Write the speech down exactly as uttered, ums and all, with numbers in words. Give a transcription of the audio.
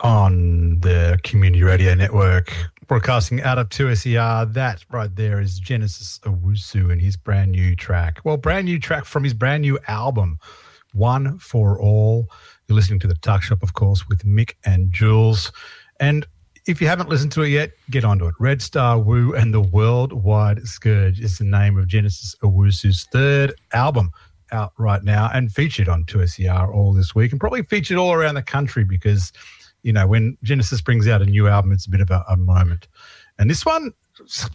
on the Community Radio Network, broadcasting out of two S E R. That right there is Genesis Owusu and his brand new track. Well, brand new track from his brand new album, One for All. You're listening to The Tuck Shop, of course, with Mick and Jules. And if you haven't listened to it yet, get onto it. Red Star Woo and the Worldwide Scourge is the name of Genesis Owusu's third album out right now and featured on two S E R all this week and probably featured all around the country because, you know, when Genesis brings out a new album, it's a bit of a, a moment. And this one